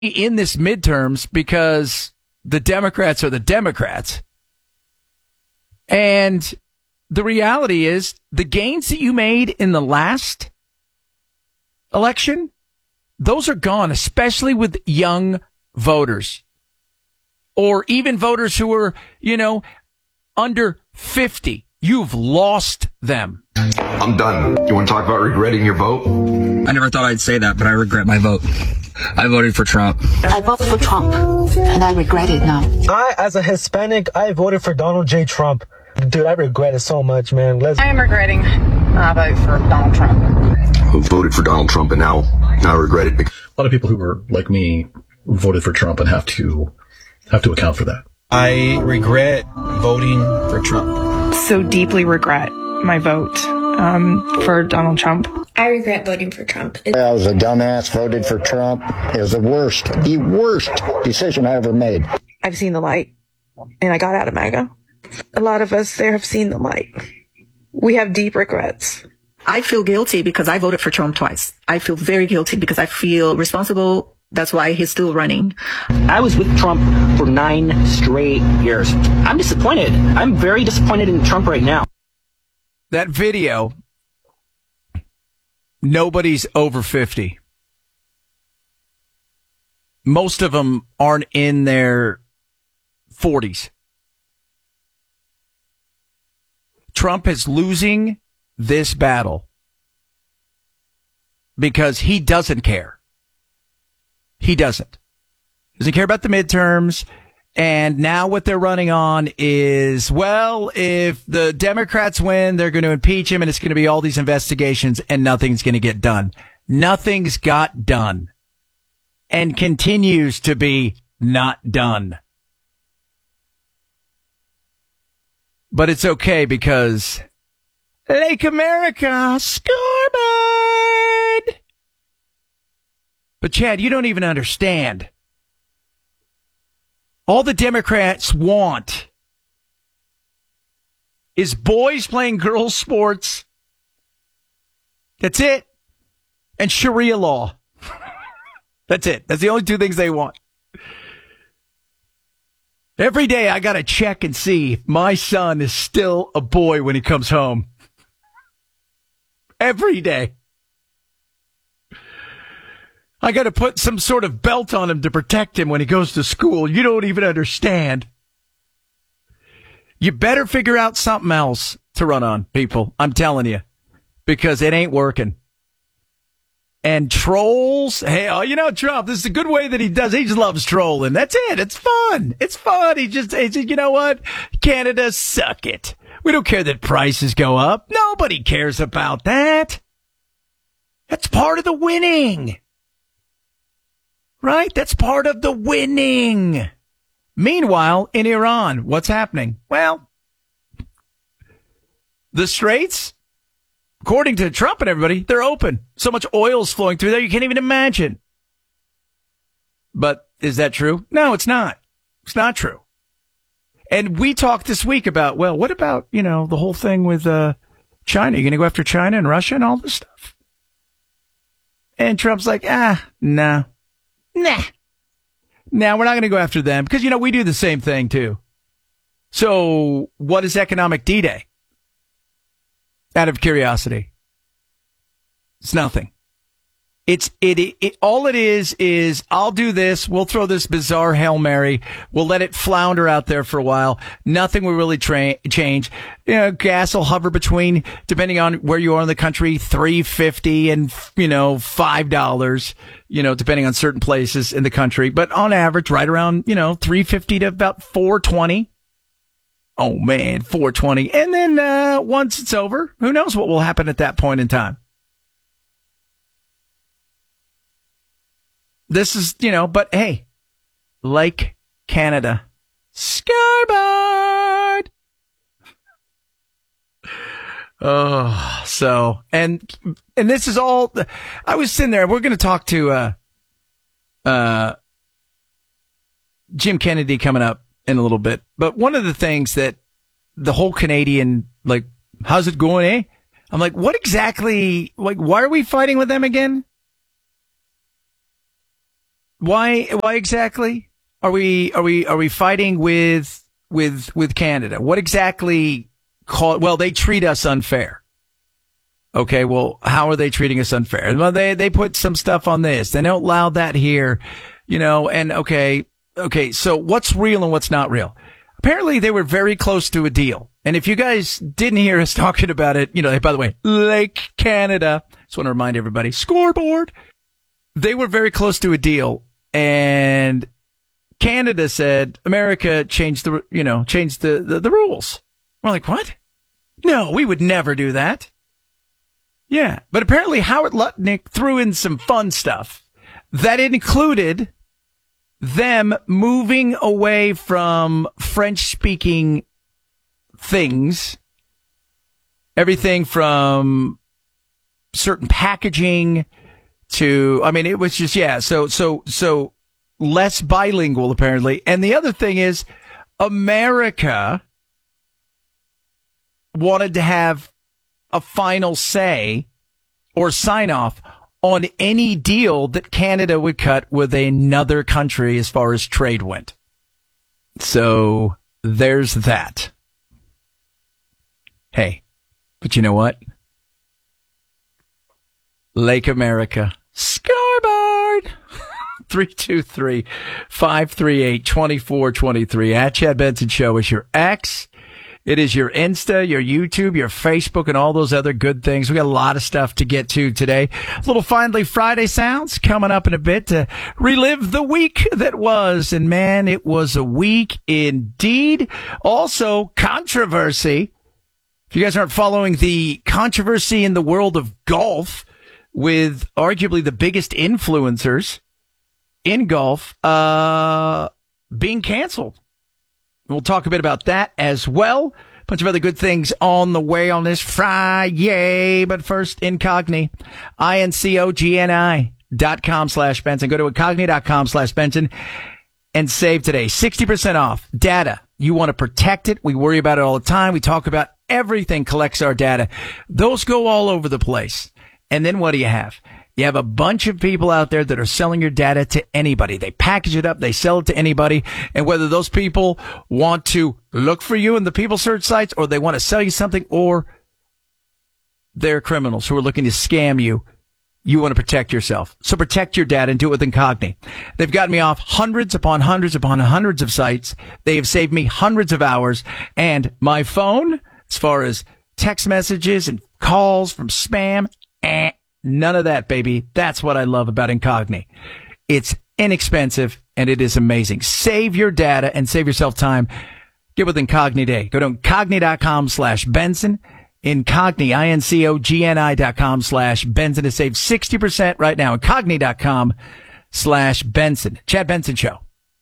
in this midterms because the Democrats are the Democrats. And the reality is the gains that you made in the last election, those are gone, especially with young voters or even voters who are, under 50. You've lost them. I'm done. You want to talk about regretting your vote? I never thought I'd say that, but I regret my vote. I voted for Trump. I voted for Trump, and I regret it now. As a Hispanic, I voted for Donald J. Trump. Dude, I regret it so much, man. I am regretting my vote for Donald Trump. Who voted for Donald Trump and now I regret it. A lot of people who were like me voted for Trump and have to account for that. I regret voting for Trump. So deeply regret my vote for Donald Trump. I regret voting for Trump. I was a dumbass, voted for Trump. It was the worst decision I ever made. I've seen the light, and I got out of MAGA. A lot of us there have seen the light. We have deep regrets. I feel guilty because I voted for Trump twice. I feel very guilty because I feel responsible. That's why he's still running. I was with Trump for 9 straight years. I'm disappointed. I'm very disappointed in Trump right now. That video, nobody's over 50. Most of them aren't in their 40s. Trump is losing this battle because he doesn't care. He doesn't. Doesn't care about the midterms. And now what they're running on is, well, if the Democrats win, they're going to impeach him and it's going to be all these investigations and nothing's going to get done. Nothing's got done and continues to be not done. But it's okay because Lake America, scoreboard. But Chad, you don't even understand. All the Democrats want is boys playing girls' sports. That's it. And Sharia law. That's it. That's the only two things they want. Every day I got to check and see if my son is still a boy when he comes home. Every day. I got to put some sort of belt on him to protect him when he goes to school. You don't even understand. You better figure out something else to run on, people. I'm telling you, because it ain't working. And trolls, hey, Trump, this is a good way that he does. He just loves trolling. That's it. It's fun. It's fun. He just, you know what? Canada, suck it. We don't care that prices go up. Nobody cares about that. That's part of the winning. Right? That's part of the winning. Meanwhile, in Iran, what's happening? Well, the straits, according to Trump and everybody, they're open. So much oil's flowing through there, you can't even imagine. But is that true? No, it's not. It's not true. And we talked this week about, well, what about, the whole thing with China? You going to go after China and Russia and all this stuff? And Trump's like, no. Nah, we're not going to go after them because, we do the same thing, too. So what is economic D-Day? Out of curiosity. It's nothing. All it is I'll do this. We'll throw this bizarre Hail Mary. We'll let it flounder out there for a while. Nothing will really change. Gas will hover between, depending on where you are in the country, $3.50 and, $5, depending on certain places in the country. But on average, right around, $3.50 to about $4.20. Oh man, $4.20. And then, once it's over, who knows what will happen at that point in time. This is, but hey, Lake Canada, scoreboard. Oh, so, and this is all, I was sitting there, we're going to talk to, Jim Kennedy coming up in a little bit. But one of the things that the whole Canadian, how's it going, eh? I'm like, what exactly, why are we fighting with them again? Why exactly are we fighting with Canada? What exactly well, they treat us unfair. Okay, well, how are they treating us unfair? Well, they put some stuff on this. They don't allow that here, and okay, so what's real and what's not real? Apparently they were very close to a deal. And if you guys didn't hear us talking about it, by the way, Lake Canada, just want to remind everybody, scoreboard. They were very close to a deal, and Canada said America changed the rules. We're like, what? No, we would never do that. Yeah, but apparently Howard Lutnick threw in some fun stuff that included them moving away from French-speaking things, everything from certain packaging to, it was just, so less bilingual apparently. And the other thing is America wanted to have a final say or sign off on any deal that Canada would cut with another country as far as trade went. So there's that. Hey, but you know what? Lake America. Scoreboard. 323-538-2423. At Chad Benson Show is your X. It is your Insta, your YouTube, your Facebook, and all those other good things. We got a lot of stuff to get to today. A little Finally Friday sounds coming up in a bit to relive the week that was. And man, it was a week indeed. Also, controversy. If you guys aren't following the controversy in the world of golf with arguably the biggest influencers in golf being canceled. We'll talk a bit about that as well. A bunch of other good things on the way on this Friday. But first, Incogni. INCOGNI.com/Benson. Go to Incogni.com/Benson and save today. 60% off data. You want to protect it. We worry about it all the time. We talk about everything collects our data. Those go all over the place. And then what do you have? You have a bunch of people out there that are selling your data to anybody. They package it up. They sell it to anybody. And whether those people want to look for you in the people search sites or they want to sell you something or they're criminals who are looking to scam you, you want to protect yourself. So protect your data and do it with Incogni. They've gotten me off hundreds upon hundreds upon hundreds of sites. They have saved me hundreds of hours. And my phone, as far as text messages and calls from spam, none of that, baby. That's what I love about Incogni. It's inexpensive and it is amazing. Save your data and save yourself time. Get with Incogni today. Go to Incogni.com/Benson. Incogni, INCOGNI.com/Benson to save 60% right now. Incogni.com/Benson. Chad Benson Show.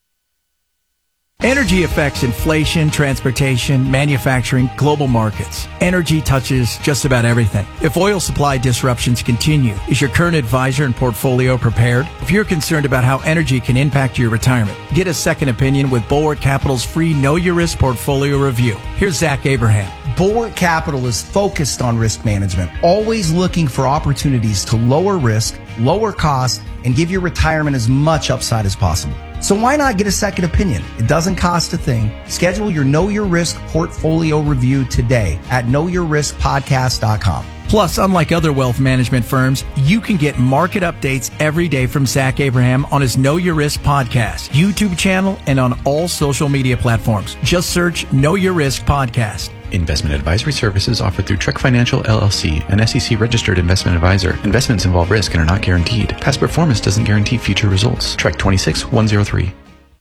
Energy affects inflation, transportation, manufacturing, global markets. Energy touches just about everything. If oil supply disruptions continue, is your current advisor and portfolio prepared? If you're concerned about how energy can impact your retirement, get a second opinion with Bulwark Capital's free Know Your Risk portfolio review. Here's Zach Abraham. Bulwark Capital is focused on risk management, always looking for opportunities to lower risk, lower costs, and give your retirement as much upside as possible. So why not get a second opinion? It doesn't cost a thing. Schedule your Know Your Risk portfolio review today at knowyourriskpodcast.com. Plus, unlike other wealth management firms, you can get market updates every day from Zach Abraham on his Know Your Risk podcast, YouTube channel, and on all social media platforms. Just search Know Your Risk Podcast. Investment advisory services offered through Trek Financial LLC, an SEC-registered investment advisor. Investments involve risk and are not guaranteed. Past performance doesn't guarantee future results. Trek 26103.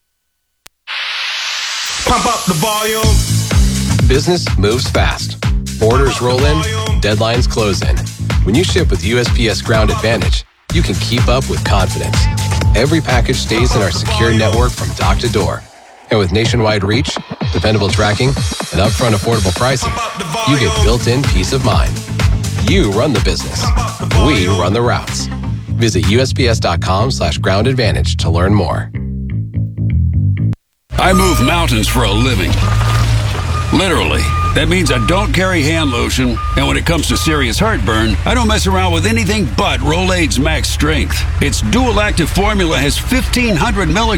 Pump up the volume. Business moves fast. Orders roll in, deadlines close in. When you ship with USPS Ground Advantage, you can keep up with confidence. Every package stays in our secure network from dock to door. And with nationwide reach, dependable tracking, and upfront affordable pricing, you get built-in peace of mind. You run the business. We run the routes. Visit USPS.com/Ground Advantage to learn more. I move mountains for a living. Literally. That means I don't carry hand lotion, and when it comes to serious heartburn, I don't mess around with anything but Rolaids Max Strength. Its dual active formula has 1,500 milligrams